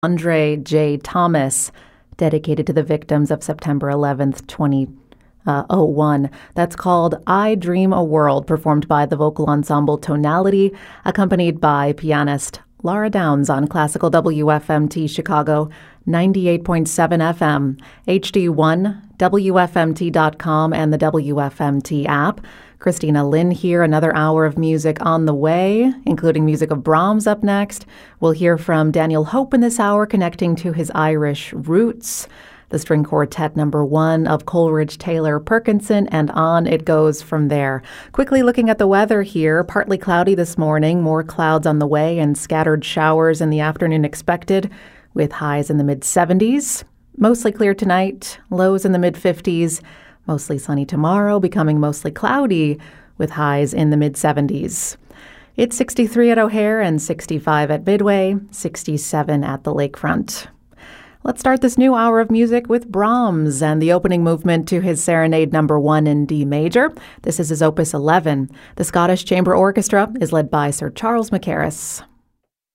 Andre J. Thomas, dedicated to the victims of September 11th, 2001. That's called I Dream a World, performed by the vocal ensemble Tonality, accompanied by pianist Laura Downs on Classical WFMT Chicago 98.7 FM, HD1, WFMT.com, and the WFMT app. Christina Lynn here, another hour of music on the way, including music of Brahms up next. We'll hear from Daniel Hope in this hour, connecting to his Irish roots. The String Quartet number 1 of Coleridge, Taylor, Perkinson, and on it goes from there. Quickly looking at the weather here, partly cloudy this morning, more clouds on the way, and scattered showers in the afternoon expected, with highs in the mid-70s. Mostly clear tonight, lows in the mid-50s. Mostly sunny tomorrow, becoming mostly cloudy, with highs in the mid-70s. It's 63 at O'Hare and 65 at Midway, 67 at the Lakefront. Let's start this new hour of music with Brahms and the opening movement to his Serenade number 1 in D major. This is his Opus 11. The Scottish Chamber Orchestra is led by Sir Charles Mackerras.